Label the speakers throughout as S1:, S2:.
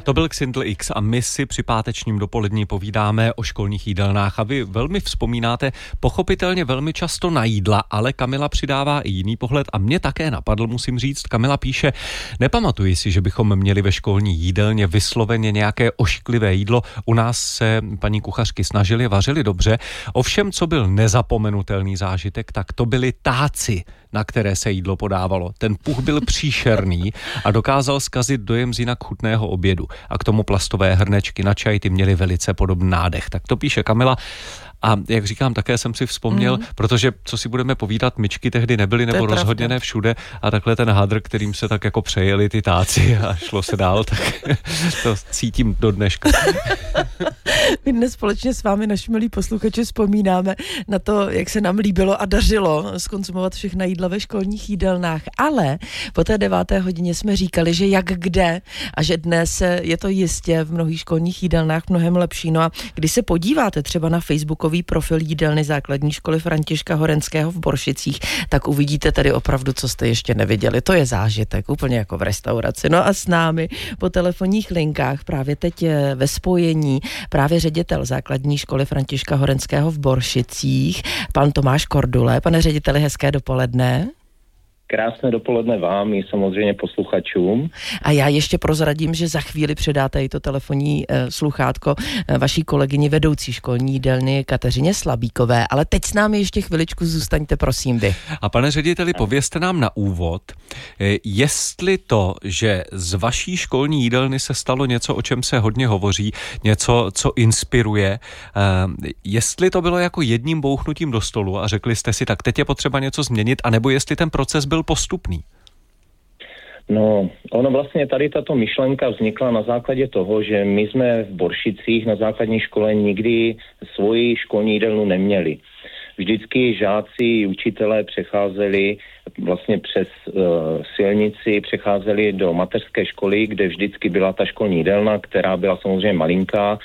S1: To byl Xindl X a my si při pátečním dopolední povídáme o školních jídelnách a vy velmi vzpomínáte pochopitelně velmi často na jídla, ale Kamila přidává i jiný pohled a mě také napadl, musím říct. Kamila píše, nepamatuji si, že bychom měli ve školní jídelně vysloveně nějaké ošklivé jídlo. U nás se paní kuchařky snažily, vařily dobře. Ovšem, co byl nezapomenutelný zážitek, tak to byly táci, na které se jídlo podávalo. Ten puch byl příšerný a dokázal zkazit dojem z jinak chutného obědu. A k tomu plastové hrnečky na čaj, ty měly velice podobný nádech. Tak to píše Kamila. A jak říkám, také jsem si vzpomněl, protože, co si budeme povídat, myčky tehdy nebyly nebo rozhodně ne všude a takhle ten hadr, kterým se tak jako přejeli ty táci a šlo se dál, tak to cítím do dneška.
S2: My dnes společně s vámi, naši milí posluchači, vzpomínáme na to, jak se nám líbilo a dařilo zkonzumovat všechna jídla ve školních jídelnách, ale po té 9. hodině jsme říkali, že jak kde a že dnes je to jistě v mnohých školních jídelnách mnohem lepší. No a když se podíváte třeba na facebookový profil jídelny základní školy Františka Horenského v Boršicích, tak uvidíte tady opravdu, co jste ještě neviděli. To je zážitek, úplně jako v restauraci. No a s námi po telefonních linkách právě teď ve spojení právě ředitel základní školy Františka Horenského v Boršicích, pan Tomáš Kordule. Pane řediteli, hezké dopoledne.
S3: Krásné dopoledne vám i samozřejmě posluchačům.
S2: A já ještě prozradím, že za chvíli předáte i to telefonní sluchátko vaší kolegyni vedoucí školní jídelny Kateřině Slabíkové, ale teď s námi ještě chviličku zůstaňte, prosím vy.
S1: A pane řediteli, povězte nám na úvod, jestli to, že z vaší školní jídelny se stalo něco, o čem se hodně hovoří, něco, co inspiruje, jestli to bylo jako jedním bouchnutím do stolu a řekli jste si, tak teď je potřeba něco změnit, anebo jestli ten proces byl postupný?
S3: No, ono vlastně tady tato myšlenka vznikla na základě toho, že my jsme v Boršicích na základní škole nikdy svoji školní jídelnu neměli. Vždycky žáci, učitelé přecházeli vlastně přes silnici, přecházeli do mateřské školy, kde vždycky byla ta školní jídelna, která byla samozřejmě malinká.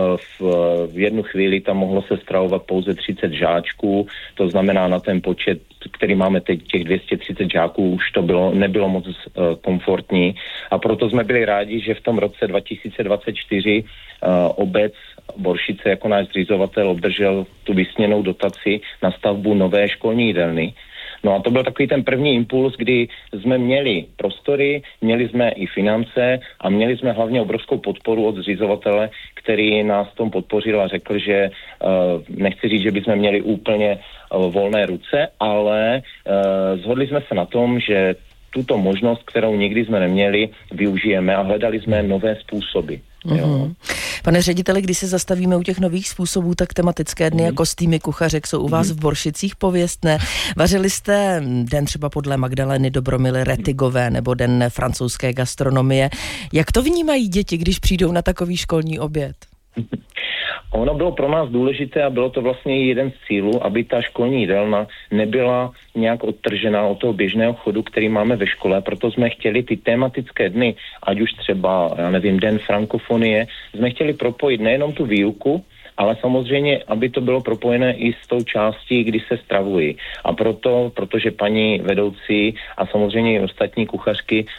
S3: V jednu chvíli tam mohlo se stravovat pouze 30 žáčků, to znamená na ten počet, který máme teď, těch 230 žáků, už to nebylo moc komfortní a proto jsme byli rádi, že v tom roce 2024 obec Boršice jako náš zřizovatel obdržel tu vysněnou dotaci na stavbu nové školní jídelny. No a to byl takový ten první impuls, kdy jsme měli prostory, měli jsme i finance a měli jsme hlavně obrovskou podporu od zřizovatele, který nás tom podpořil a řekl, že nechci říct, že bychom měli úplně volné ruce, ale shodli jsme se na tom, že tuto možnost, kterou nikdy jsme neměli, využijeme a hledali jsme nové způsoby.
S2: Mm-hmm. Pane řediteli, když se zastavíme u těch nových způsobů, tak tematické dny a kostýmy kuchařek jsou u vás v Boršicích pověstné. Vařili jste den třeba podle Magdaleny Dobromily Retigové nebo den francouzské gastronomie. Jak to vnímají děti, když přijdou na takový školní oběd?
S3: Ono bylo pro nás důležité a bylo to vlastně jeden z cílů, aby ta školní jídelna nebyla nějak odtržená od toho běžného chodu, který máme ve škole, proto jsme chtěli ty tematické dny, ať už třeba, já nevím, den frankofonie, jsme chtěli propojit nejenom tu výuku, ale samozřejmě, aby to bylo propojené i s tou částí, kdy se stravují. A protože paní vedoucí a samozřejmě i ostatní kuchařky